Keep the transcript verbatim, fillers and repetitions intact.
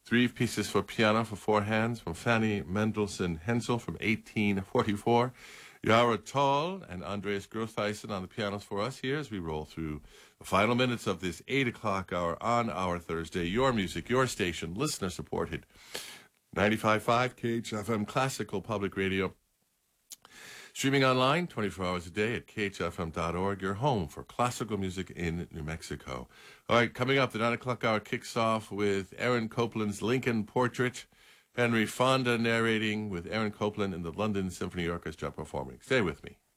Three pieces for piano for four hands from Fanny Mendelssohn Hensel from eighteen forty-four. Yara Tall and Andreas Grothuysen on the pianos for us here as we roll through the final minutes of this eight o'clock hour on our Thursday. Your music, your station, listener supported. ninety-five point five K H F M Classical Public Radio. Streaming online twenty-four hours a day at K H F M dot org, your home for classical music in New Mexico. All right, coming up, the nine o'clock hour kicks off with Aaron Copland's Lincoln Portrait. Henry Fonda narrating with Aaron Copland and the London Symphony Orchestra performing. Stay with me.